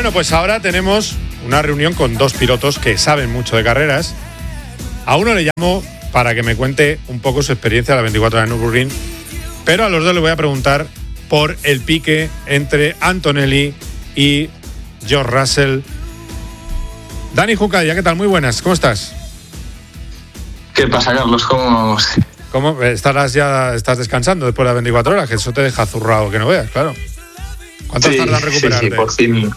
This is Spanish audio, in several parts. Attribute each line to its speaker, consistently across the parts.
Speaker 1: Bueno, pues ahora tenemos una reunión con dos pilotos que saben mucho de carreras. A uno le llamo para que me cuente un poco su experiencia de la 24 de Nürburgring, pero a los dos le voy a preguntar por el pique entre Antonelli y George Russell. Dani Juncadella, ¿qué tal? Muy buenas, ¿cómo estás?
Speaker 2: ¿Qué pasa, Carlos? ¿Cómo vamos?
Speaker 1: ¿Cómo? ¿Estás descansando después de las 24 horas? Que eso te deja zurrado que no veas, claro. ¿Cuánto tarda en recuperarte?
Speaker 2: Sí, por fin.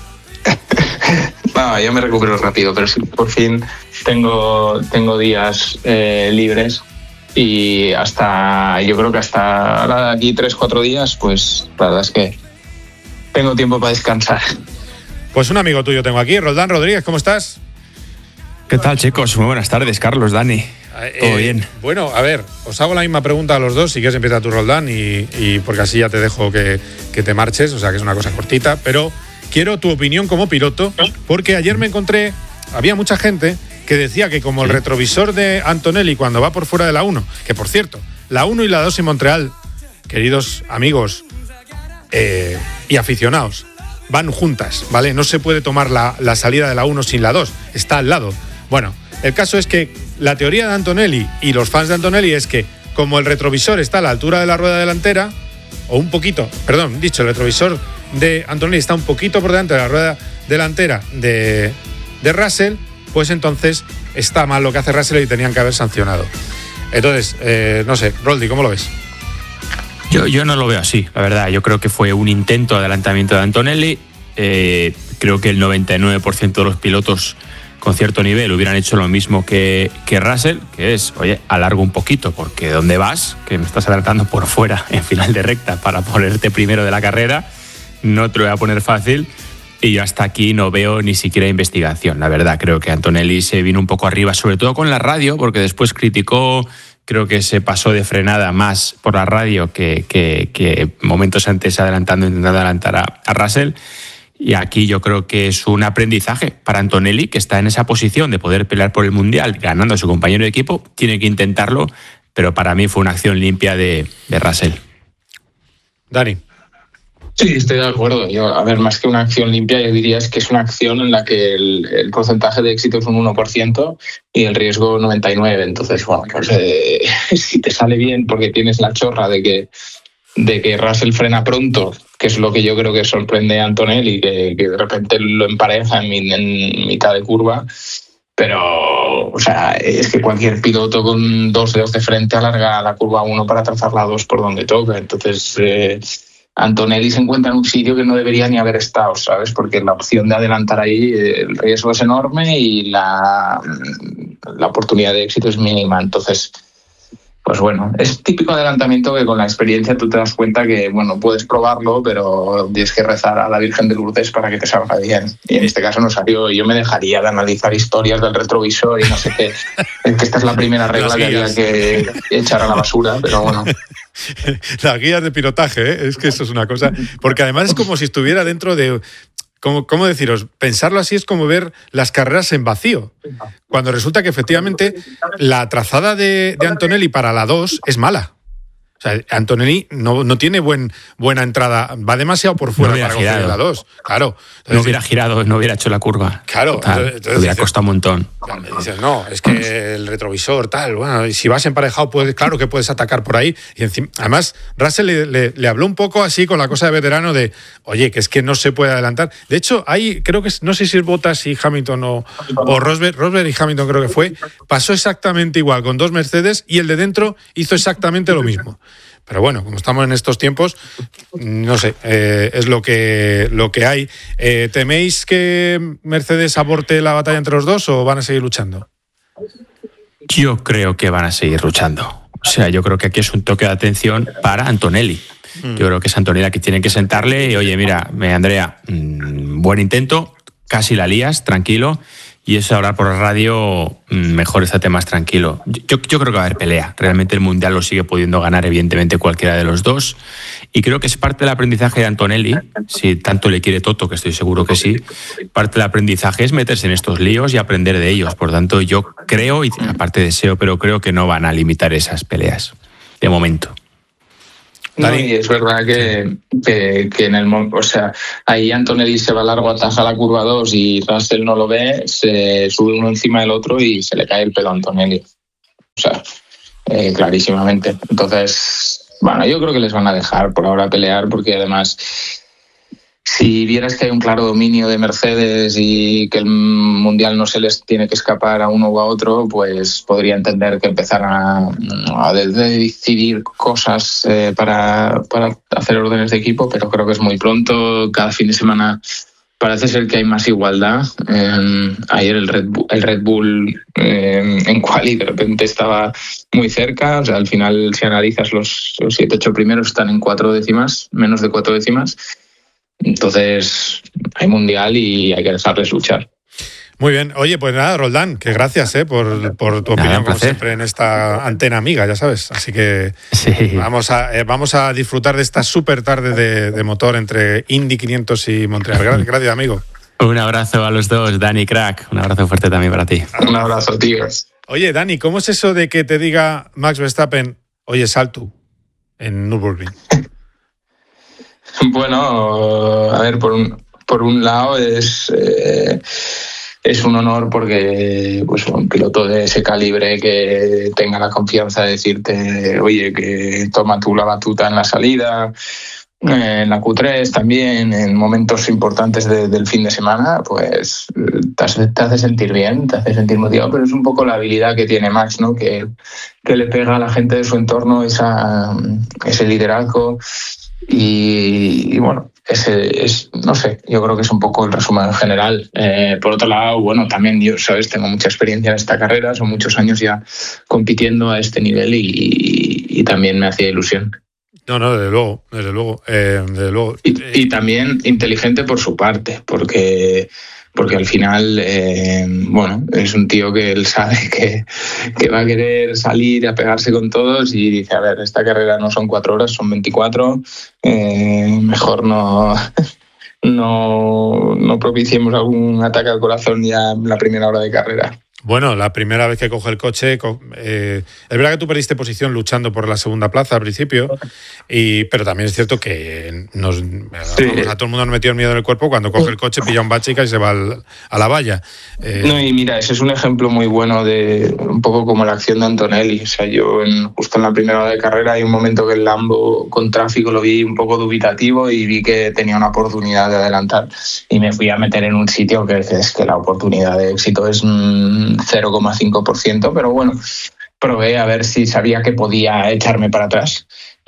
Speaker 2: No, yo me recupero rápido, pero sí, por fin tengo días libres y yo creo que hasta ahora de aquí 3-4 días, pues la verdad es que tengo tiempo para descansar.
Speaker 1: Pues un amigo tuyo tengo aquí, Roldán Rodríguez, ¿cómo estás?
Speaker 3: ¿Qué tal, chicos? Muy buenas tardes, Carlos, Dani. ¿Todo bien?
Speaker 1: Bueno, a ver, os hago la misma pregunta a los dos. Si quieres empieza tú, Roldán, y porque así ya te dejo que te marches, o sea que es una cosa cortita, pero quiero tu opinión como piloto, porque ayer me encontré, había mucha gente que decía que como el retrovisor de Antonelli cuando va por fuera de la 1, que por cierto, la 1 y la 2 en Montreal, queridos amigos y aficionados, van juntas, ¿vale? No se puede tomar la salida de la 1 sin la 2, está al lado. Bueno, el caso es que la teoría de Antonelli y los fans de Antonelli es que como el retrovisor está a la altura de la rueda delantera, o un poquito, perdón, dicho, el retrovisor de Antonelli está un poquito por delante de la rueda delantera de Russell, pues entonces está mal lo que hace Russell y tenían que haber sancionado. Entonces, no sé, Roldi, ¿cómo lo ves?
Speaker 3: Yo no lo veo así, la verdad. Yo creo que fue un intento de adelantamiento de Antonelli. Creo que el 99% de los pilotos con cierto nivel hubieran hecho lo mismo que Russell, que es, oye, alargo un poquito, porque ¿dónde vas? Que me estás adelantando por fuera en final de recta para ponerte primero de la carrera. No te lo voy a poner fácil. Y yo hasta aquí no veo ni siquiera investigación. La verdad, creo que Antonelli se vino un poco arriba, sobre todo con la radio, porque después criticó, creo que se pasó de frenada más por la radio que momentos antes intentando adelantar a Russell. Y aquí yo creo que es un aprendizaje para Antonelli, que está en esa posición de poder pelear por el Mundial, ganando a su compañero de equipo. Tiene que intentarlo, pero para mí fue una acción limpia de Russell.
Speaker 1: Dani.
Speaker 2: Sí, estoy de acuerdo. A ver, más que una acción limpia, yo diría que es una acción en la que el porcentaje de éxito es un 1% y el riesgo 99%. Entonces, bueno, pues, si te sale bien porque tienes la chorra de que Russell frena pronto, que es lo que yo creo que sorprende a Antonelli, que de repente lo empareja en mitad de curva. Pero, o sea, es que cualquier piloto con 2 dedos de frente alarga la curva 1 para trazar la 2 por donde toca. Entonces, Antonelli se encuentra en un sitio que no debería ni haber estado, ¿sabes? Porque la opción de adelantar ahí, el riesgo es enorme y la oportunidad de éxito es mínima. Entonces, pues bueno, es típico adelantamiento que con la experiencia tú te das cuenta que, bueno, puedes probarlo, pero tienes que rezar a la Virgen de Lourdes para que te salga bien. Y en este caso no salió. Yo me dejaría de analizar historias del retrovisor y no sé qué. Es que esta es la primera regla que había que echar a la basura, pero bueno.
Speaker 1: Las guías de pilotaje, ¿eh? Es que eso es una cosa. Porque además es como si estuviera dentro de... ¿Cómo deciros? Pensarlo así es como ver las carreras en vacío. Cuando resulta que efectivamente la trazada de Antonelli para la 2 es mala. O sea, Antonelli no tiene buena entrada, va demasiado por fuera para coger la 2. Claro. Entonces,
Speaker 3: no hubiera girado, no hubiera hecho la curva.
Speaker 1: Claro.
Speaker 3: Entonces, hubiera costado un montón.
Speaker 1: Dices, no, es que el retrovisor, tal, bueno, y si vas emparejado, claro que puedes atacar por ahí. Y encima, además, Russell le habló un poco así con la cosa de veterano de, oye, que es que no se puede adelantar. De hecho, creo que no sé si es Bottas y Hamilton o Rosberg y Hamilton creo que fue, pasó exactamente igual con 2 Mercedes y el de dentro hizo exactamente lo mismo. Pero bueno, como estamos en estos tiempos, no sé, es lo que hay. ¿Teméis que Mercedes aborte la batalla entre los dos o van a seguir luchando?
Speaker 3: Yo creo que van a seguir luchando. O sea, yo creo que aquí es un toque de atención para Antonelli. Yo creo que es Antonelli la que tiene que sentarle y, oye, mira, Andrea, buen intento, casi la lías, tranquilo. Y eso, hablar por radio, mejor estate más tranquilo. Yo creo que va a haber pelea. Realmente el Mundial lo sigue pudiendo ganar, evidentemente, cualquiera de los dos. Y creo que es parte del aprendizaje de Antonelli, si tanto le quiere Toto, que estoy seguro que sí. Parte del aprendizaje es meterse en estos líos y aprender de ellos. Por tanto, yo creo, y aparte deseo, pero creo que no van a limitar esas peleas, de momento.
Speaker 2: No, y es verdad que en el momento, o sea, ahí Antonelli se va largo, ataja la curva 2 y Russell no lo ve, se sube uno encima del otro y se le cae el pelo a Antonelli. O sea, clarísimamente. Entonces, bueno, yo creo que les van a dejar por ahora pelear, porque además, si vieras que hay un claro dominio de Mercedes y que el Mundial no se les tiene que escapar a uno u a otro, pues podría entender que empezaran a decidir cosas para hacer órdenes de equipo, pero creo que es muy pronto. Cada fin de semana parece ser que hay más igualdad. Ayer el Red Bull en quali de repente estaba muy cerca. O sea, al final, si analizas los 7-8 primeros, están en 4 décimas, menos de 4 décimas. Entonces, hay mundial y hay que dejarles luchar.
Speaker 1: Muy bien. Oye, pues nada, Roldán, que gracias por tu opinión, como siempre, en esta antena amiga, ya sabes. Así que sí. Vamos a disfrutar de esta súper tarde de motor entre Indy 500 y Montreal. Gracias, amigo.
Speaker 3: Un abrazo a los dos, Dani, crack. Un abrazo fuerte también para ti.
Speaker 2: Un abrazo, tíos.
Speaker 1: Oye, Dani, ¿cómo es eso de que te diga Max Verstappen, oye, sal tú en Nürburgring?
Speaker 2: Bueno, a ver, por un lado es un honor, porque pues un piloto de ese calibre que tenga la confianza de decirte, oye, que toma tú la batuta en la salida, en la Q3 también, en momentos importantes del fin de semana, pues te hace sentir bien, te hace sentir motivado, pero es un poco la habilidad que tiene Max, ¿no? Que le pega a la gente de su entorno ese liderazgo. Y bueno, no sé, yo creo que es un poco el resumen general. Por otro lado, bueno, también yo, sabes, tengo mucha experiencia en esta carrera, son muchos años ya compitiendo a este nivel y también me hacía ilusión.
Speaker 1: No, desde luego.
Speaker 2: Y también inteligente por su parte, porque al final, bueno, es un tío que él sabe que va a querer salir a pegarse con todos y dice, a ver, esta carrera no son 4 horas, son 24, mejor no propiciemos algún ataque al corazón ya en la primera hora de carrera.
Speaker 1: Bueno, la primera vez que coge el coche, es verdad que tú perdiste posición luchando por la segunda plaza al principio, pero también es cierto que a todo el mundo nos metió el miedo en el cuerpo cuando coge el coche, pilla un bache y se va a la valla.
Speaker 2: No, y mira, ese es un ejemplo muy bueno de un poco como la acción de Antonelli. O sea, yo justo en la primera hora de carrera hay un momento que el Lambo con tráfico lo vi un poco dubitativo y vi que tenía una oportunidad de adelantar y me fui a meter en un sitio que es que la oportunidad de éxito es 0,5%, pero bueno, probé a ver si sabía que podía echarme para atrás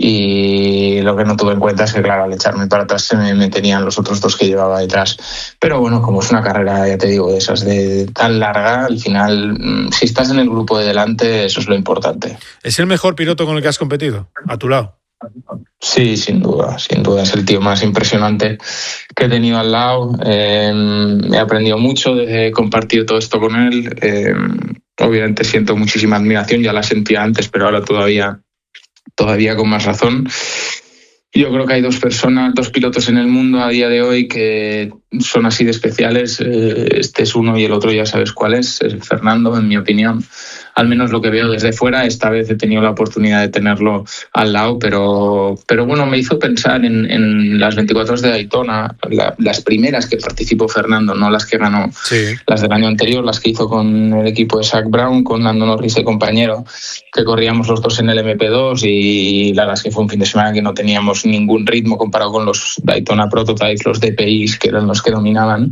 Speaker 2: y lo que no tuve en cuenta es que, claro, al echarme para atrás se me tenían los otros dos que llevaba detrás. Pero bueno, como es una carrera, ya te digo, de esas de tan larga, al final, si estás en el grupo de delante, eso es lo importante.
Speaker 1: ¿Es el mejor piloto con el que has competido, a tu lado?
Speaker 2: Sí, sin duda, es el tío más impresionante que he tenido al lado. He aprendido mucho de compartir todo esto con él. Obviamente siento muchísima admiración, ya la sentía antes, pero ahora todavía con más razón. Yo creo que hay dos pilotos en el mundo a día de hoy que son así de especiales. Este es uno y el otro ya sabes cuál es Fernando, en mi opinión. Al menos lo que veo desde fuera, esta vez he tenido la oportunidad de tenerlo al lado, pero bueno, me hizo pensar en las 24 horas de Daytona, las primeras que participó Fernando, no las que ganó, las del año anterior, las que hizo con el equipo de Zak Brown, con Lando Norris de compañero, que corríamos los dos en el MP2 y la verdad es que fue un fin de semana que no teníamos ningún ritmo comparado con los Daytona Prototypes, los DPIs, que eran los que dominaban.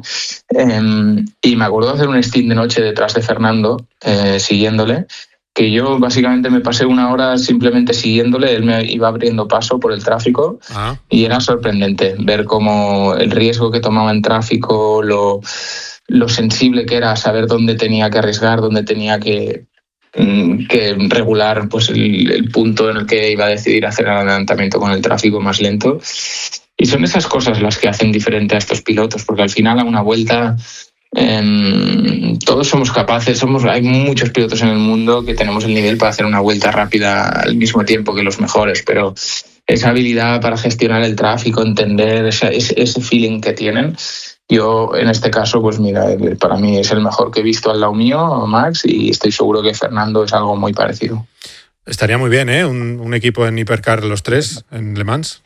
Speaker 2: Y me acuerdo de hacer un stint de noche detrás de Fernando, siguiéndole, que yo básicamente me pasé una hora simplemente siguiéndole, él me iba abriendo paso por el tráfico y era sorprendente ver cómo el riesgo que tomaba en tráfico, lo sensible que era a saber dónde tenía que arriesgar, dónde tenía que regular pues el punto en el que iba a decidir hacer el adelantamiento con el tráfico más lento. Y son esas cosas las que hacen diferente a estos pilotos, porque al final a una vuelta todos somos capaces, hay muchos pilotos en el mundo que tenemos el nivel para hacer una vuelta rápida al mismo tiempo que los mejores, pero esa habilidad para gestionar el tráfico, entender ese feeling que tienen, yo en este caso, pues mira, para mí es el mejor que he visto al lado mío, Max, y estoy seguro que Fernando es algo muy parecido.
Speaker 1: Estaría muy bien, ¿eh? Un equipo en Hipercar los tres, en Le Mans.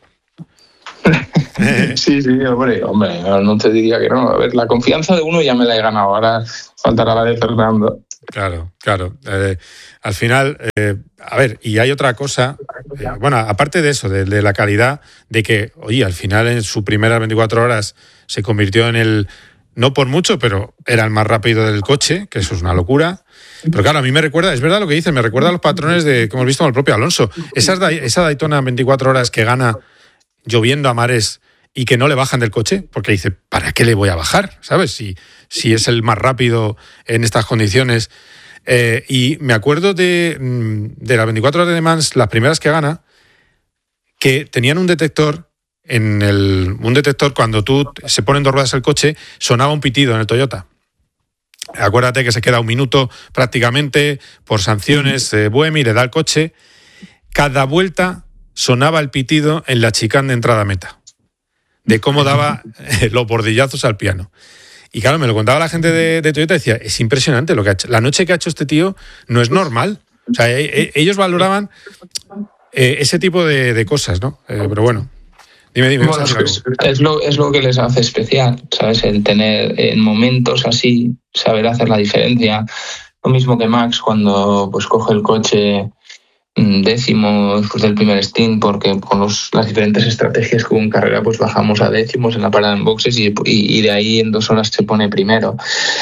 Speaker 2: Sí, hombre, no te diría que no. A ver, la confianza de uno ya me la he ganado, ahora faltará la de Fernando.
Speaker 1: Claro. Al final, a ver, y hay otra cosa, bueno, aparte de eso, de la calidad, de que, oye, al final en sus primeras 24 horas se convirtió en el, no por mucho, pero era el más rápido del coche, que eso es una locura. Pero claro, a mí me recuerda, es verdad lo que dice, me recuerda a los patrones que hemos visto con el propio Alonso. Esa Daytona 24 horas que gana lloviendo a mares y que no le bajan del coche, porque dice, ¿para qué le voy a bajar? ¿Sabes? Si es el más rápido en estas condiciones. Y me acuerdo de las 24 horas de Le Mans, las primeras que gana, que tenían un detector, un detector cuando tú se ponen dos ruedas el coche, sonaba un pitido en el Toyota. Acuérdate que se queda un minuto prácticamente por sanciones, Buemi le da el coche. Cada vuelta sonaba el pitido en la chicane de entrada a meta, de cómo daba los bordillazos al piano. Y claro, me lo contaba la gente de Toyota, decía, es impresionante lo que ha hecho. La noche que ha hecho este tío no es normal. O sea, ellos valoraban ese tipo de cosas, ¿no? Pero bueno, dime.
Speaker 2: Bueno, es lo que les hace especial, ¿sabes? El tener en momentos así, saber hacer la diferencia. Lo mismo que Max cuando pues coge el coche décimo después del primer stint, porque con las diferentes estrategias que hubo en carrera pues bajamos a décimos en la parada en boxes y de ahí en 2 horas se pone primero.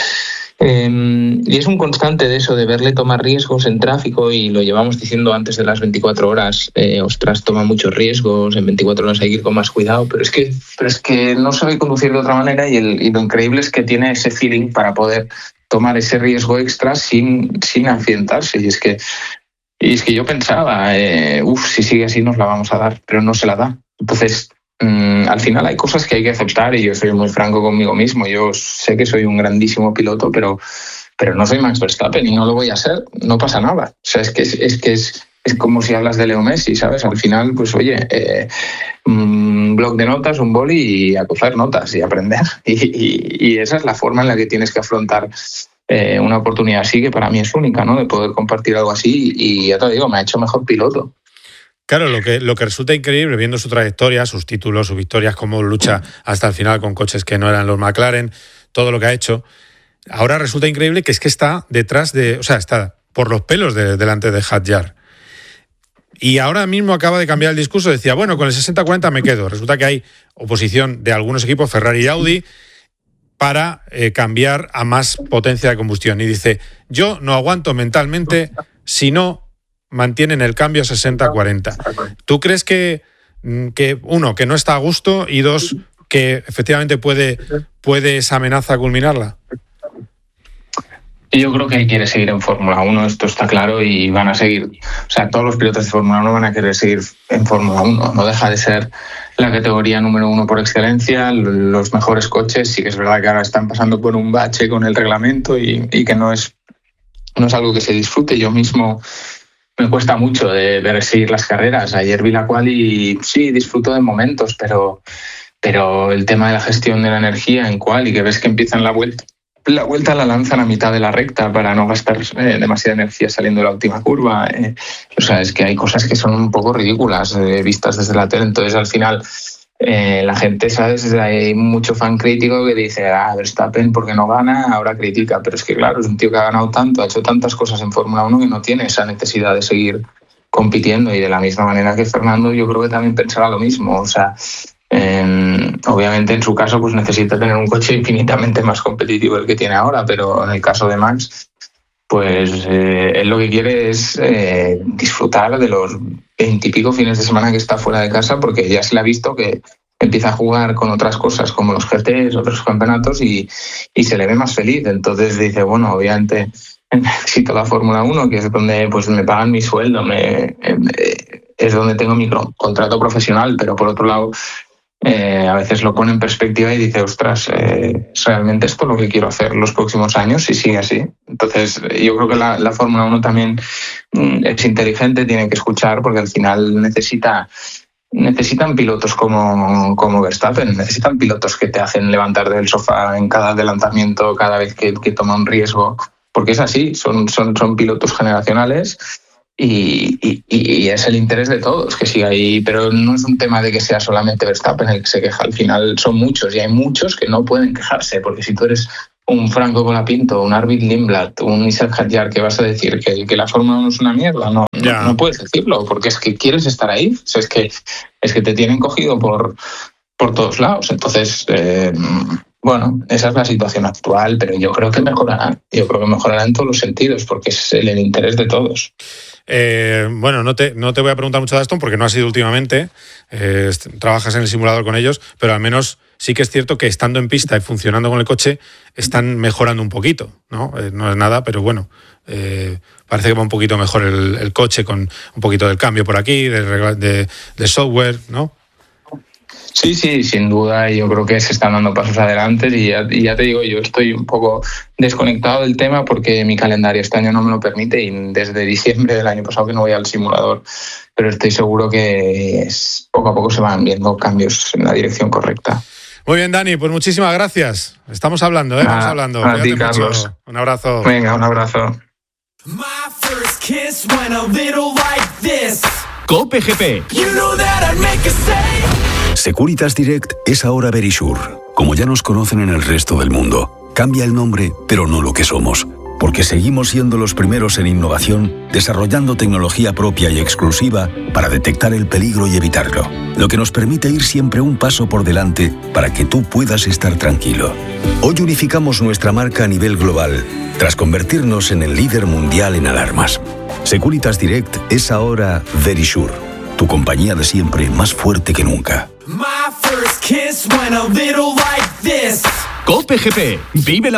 Speaker 2: Y es un constante de eso, de verle tomar riesgos en tráfico, y lo llevamos diciendo antes de las 24 horas. Toma muchos riesgos, en 24 horas hay que ir con más cuidado, pero es que no sabe conducir de otra manera, y lo increíble es que tiene ese feeling para poder tomar ese riesgo extra sin accidentarse. Y es que yo pensaba, si sigue así nos la vamos a dar, pero no se la da. Entonces, al final hay cosas que hay que aceptar, y yo soy muy franco conmigo mismo. Yo sé que soy un grandísimo piloto, pero no soy Max Verstappen y no lo voy a ser. No pasa nada. O sea, es como si hablas de Leo Messi, ¿sabes? Al final, pues oye, un bloc de notas, un boli y a coger notas y aprender. Y esa es la forma en la que tienes que afrontar una oportunidad así, que para mí es única, ¿no? De poder compartir algo así, y ya te digo, me ha hecho mejor piloto.
Speaker 1: Claro, lo que resulta increíble viendo su trayectoria, sus títulos, sus victorias, cómo lucha hasta el final con coches que no eran los McLaren, todo lo que ha hecho, ahora resulta increíble que está detrás está por los pelos delante de Hadjar. Y ahora mismo acaba de cambiar el discurso, decía, bueno, con el 60-40 me quedo. Resulta que hay oposición de algunos equipos, Ferrari y Audi, para cambiar a más potencia de combustión. Y dice, yo no aguanto mentalmente si no mantienen el cambio 60-40. ¿Tú crees que uno, que no está a gusto, y dos, que efectivamente puede esa amenaza culminarla?
Speaker 2: Yo creo que él quiere seguir en Fórmula 1, esto está claro, y van a seguir. O sea, todos los pilotos de Fórmula 1 van a querer seguir en Fórmula 1. No deja de ser la categoría número 1 por excelencia, los mejores coches. Sí que es verdad que ahora están pasando por un bache con el reglamento y que no es algo que se disfrute. Yo mismo me cuesta mucho de ver seguir las carreras. Ayer vi la quali y sí, disfruto de momentos, pero el tema de la gestión de la energía en quali, que ves que empiezan la vuelta la lanzan a mitad de la recta para no gastar demasiada energía saliendo de la última curva. O sea, es que hay cosas que son un poco ridículas vistas desde la tele. Entonces, al final, la gente, ¿sabes? Hay mucho fan crítico que dice, Verstappen porque no gana, ahora critica. Pero es que, claro, es un tío que ha ganado tanto, ha hecho tantas cosas en Fórmula 1 que no tiene esa necesidad de seguir compitiendo. Y de la misma manera que Fernando, yo creo que también pensará lo mismo. O sea, obviamente en su caso pues necesita tener un coche infinitamente más competitivo del que tiene ahora, pero en el caso de Max, pues él lo que quiere es disfrutar de los 20 y pico fines de semana que está fuera de casa, porque ya se le ha visto que empieza a jugar con otras cosas como los GTs, otros campeonatos, y se le ve más feliz. Entonces dice, bueno, obviamente necesito la Fórmula 1, que es donde pues me pagan mi sueldo, es donde tengo mi contrato profesional, pero por otro lado a veces lo pone en perspectiva y dice, ostras, ¿es realmente esto lo que quiero hacer los próximos años si sigue así? Entonces yo creo que la Fórmula 1 también es inteligente, tiene que escuchar, porque al final necesitan pilotos como Verstappen, necesitan pilotos que te hacen levantar del sofá en cada adelantamiento, cada vez que toma un riesgo, porque es así, son pilotos generacionales. y es el interés de todos que siga ahí, pero no es un tema de que sea solamente Verstappen el que se queja. Al final son muchos y hay muchos que no pueden quejarse, porque si tú eres un Franco Colapinto, un Arvid Lindblad, un Isaac Hadjar, que vas a decir que la Fórmula 1 es una mierda, no puedes decirlo, porque es que quieres estar ahí, o sea, es que te tienen cogido por todos lados. Entonces, bueno, esa es la situación actual, pero yo creo que mejorará. Yo creo que mejorará en todos los sentidos, porque es el interés de todos.
Speaker 1: Bueno, no te voy a preguntar mucho de Aston porque no ha sido últimamente. Trabajas en el simulador con ellos, pero al menos sí que es cierto que estando en pista y funcionando con el coche están mejorando un poquito, ¿no? No es nada, pero bueno, parece que va un poquito mejor el coche, con un poquito del cambio por aquí, de software, ¿no?
Speaker 2: Sí, sin duda, yo creo que se están dando pasos adelante y ya te digo, yo estoy un poco desconectado del tema porque mi calendario este año no me lo permite y desde diciembre del año pasado que no voy al simulador, pero estoy seguro que poco a poco se van viendo cambios en la dirección correcta.
Speaker 1: Muy bien, Dani, pues muchísimas gracias. Estamos hablando, Vamos hablando.
Speaker 2: A ti, Carlos.
Speaker 1: Mucho. Un abrazo.
Speaker 2: Venga, un abrazo.
Speaker 4: COPE GP.
Speaker 5: Securitas Direct es ahora Verisure. Como ya nos conocen en el resto del mundo, cambia el nombre, pero no lo que somos. Porque seguimos siendo los primeros en innovación, desarrollando tecnología propia y exclusiva para detectar el peligro y evitarlo. Lo que nos permite ir siempre un paso por delante para que tú puedas estar tranquilo. Hoy unificamos nuestra marca a nivel global, tras convertirnos en el líder mundial en alarmas. Securitas Direct es ahora Verisure, tu compañía de siempre más fuerte que nunca.
Speaker 4: COPE GP. Vive la